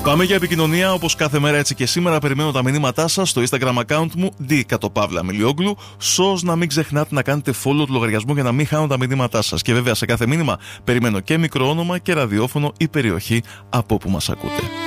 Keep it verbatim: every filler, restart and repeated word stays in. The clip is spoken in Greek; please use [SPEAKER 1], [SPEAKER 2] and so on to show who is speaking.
[SPEAKER 1] Πάμε για επικοινωνία, όπως κάθε μέρα έτσι και σήμερα. Περιμένω τα μηνύματά σας στο Instagram account μου ντι κατοπαύλα Μιλιόγλου. Σως να μην ξεχνάτε να κάνετε follow του λογαριασμού για να μην χάνω τα μηνύματά σας. Και βέβαια σε κάθε μήνυμα περιμένω και μικρό όνομα και ραδιόφωνο ή περιοχή από όπου μας ακούτε.